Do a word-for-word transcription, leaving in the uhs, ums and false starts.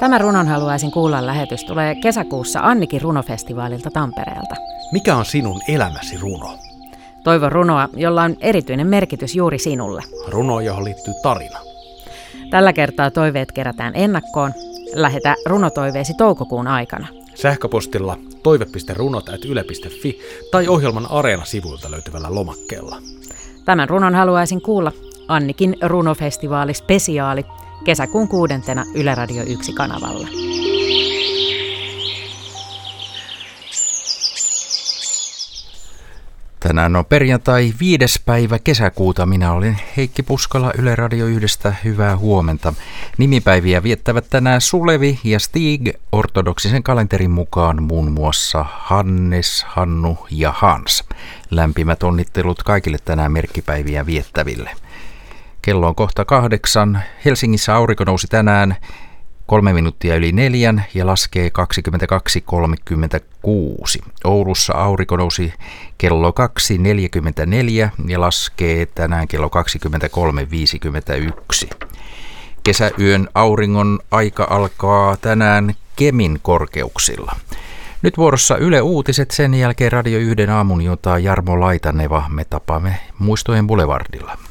Tämä Runon haluaisin kuulla -lähetys tulee kesäkuussa Annikin runofestivaalilta Tampereelta. Mikä on sinun elämäsi runo? Toivon runoa, jolla on erityinen merkitys juuri sinulle. Runo, johon liittyy tarina. Tällä kertaa toiveet kerätään ennakkoon. Lähetä runotoiveesi toukokuun aikana. Sähköpostilla toive piste runot ät yle piste fi tai ohjelman Areena-sivuilta löytyvällä lomakkeella. Tämän runon haluaisin kuulla Annikin runofestivaali spesiaali kesäkuun kuudentena Yle Radio yksi -kanavalla. Tänään on perjantai viides päivä kesäkuuta. Minä olen Heikki Puskala Yle Radio yhdestä. Hyvää huomenta. Nimipäiviä viettävät tänään Sulevi ja Stig, ortodoksisen kalenterin mukaan muun muassa Hannes, Hannu ja Hans. Lämpimät onnittelut kaikille tänään merkkipäiviä viettäville. Kello on kohta kahdeksan. Helsingissä aurinko nousi tänään kolme minuuttia yli neljän ja laskee kaksikymmentäkaksi kolmekymmentäkuusi. Oulussa aurinko nousi kello kaksi neljäkymmentäneljä ja laskee tänään kello kaksikymmentäkolme viisikymmentäyksi. Kesäyön auringon aika alkaa tänään Kemin korkeuksilla. Nyt vuorossa Yle Uutiset, sen jälkeen Radio yhden aamun juontaa Jarmo Laitaneva. Me tapaamme Muistojen Boulevardilla.